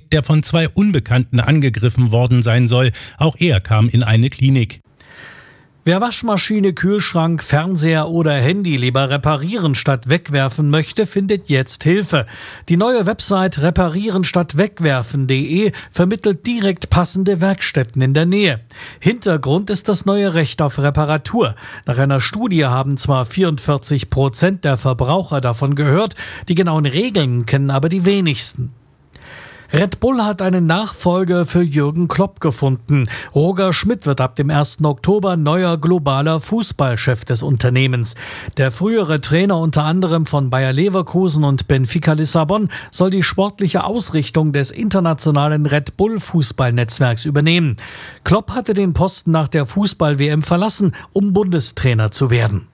der von 2 Unbekannten angegriffen worden sein soll. Auch er kam in eine Klinik. Wer Waschmaschine, Kühlschrank, Fernseher oder Handy lieber reparieren statt wegwerfen möchte, findet jetzt Hilfe. Die neue Website reparierenstattwegwerfen.de vermittelt direkt passende Werkstätten in der Nähe. Hintergrund ist das neue Recht auf Reparatur. Nach einer Studie haben zwar 44% der Verbraucher davon gehört, die genauen Regeln kennen aber die wenigsten. Red Bull hat einen Nachfolger für Jürgen Klopp gefunden. Roger Schmidt wird ab dem 1. Oktober neuer globaler Fußballchef des Unternehmens. Der frühere Trainer unter anderem von Bayer Leverkusen und Benfica Lissabon soll die sportliche Ausrichtung des internationalen Red Bull Fußballnetzwerks übernehmen. Klopp hatte den Posten nach der Fußball-WM verlassen, um Bundestrainer zu werden.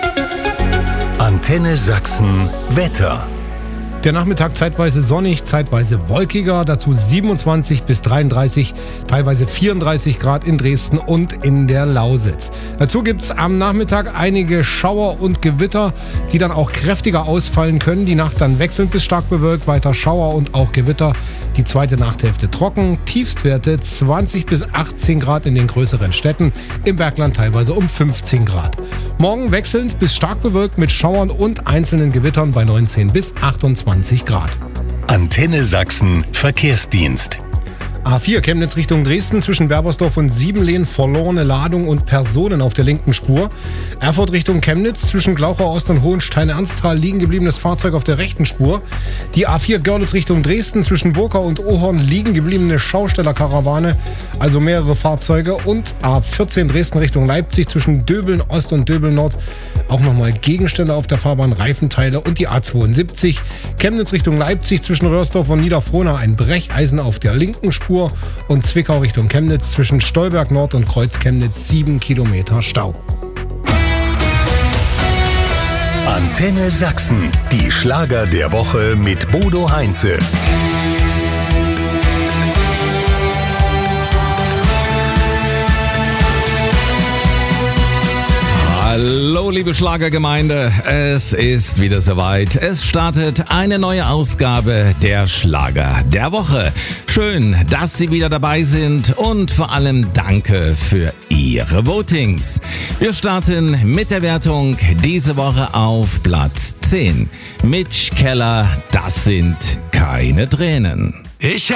Antenne Sachsen Wetter. Der Nachmittag zeitweise sonnig, zeitweise wolkiger, dazu 27 bis 33, teilweise 34 Grad in Dresden und in der Lausitz. Dazu gibt es am Nachmittag einige Schauer und Gewitter, die dann auch kräftiger ausfallen können. Die Nacht dann wechselnd bis stark bewölkt, weiter Schauer und auch Gewitter. Die zweite Nachthälfte trocken, Tiefstwerte 20 bis 18 Grad in den größeren Städten, im Bergland teilweise um 15 Grad. Morgen wechselnd bis stark bewölkt mit Schauern und einzelnen Gewittern bei 19 bis 28 Grad. Antenne Sachsen Verkehrsdienst. A4 Chemnitz Richtung Dresden zwischen Berbersdorf und Siebenlehn verlorene Ladung und Personen auf der linken Spur. Erfurt Richtung Chemnitz zwischen Glauchau Ost und Hohenstein-Ernsthal liegen gebliebenes Fahrzeug auf der rechten Spur. Die A4 Görlitz Richtung Dresden zwischen Burkau und Ohorn liegen gebliebene Schaustellerkarawane, also mehrere Fahrzeuge. Und A14 Dresden Richtung Leipzig zwischen Döbeln Ost und Döbeln Nord auch nochmal Gegenstände auf der Fahrbahn, Reifenteile. Und die A72 Chemnitz Richtung Leipzig zwischen Röhrsdorf und Niederfrohna ein Brecheisen auf der linken Spur. Und Zwickau Richtung Chemnitz zwischen Stolberg Nord und Kreuz Chemnitz 7 Kilometer Stau. Antenne Sachsen, die Schlager der Woche mit Bodo Heinze. Hallo liebe Schlagergemeinde, es ist wieder soweit. Es startet eine neue Ausgabe der Schlager der Woche. Schön, dass Sie wieder dabei sind und vor allem danke für Ihre Votings. Wir starten mit der Wertung diese Woche auf Platz 10. Mitch Keller, das sind keine Tränen. Ich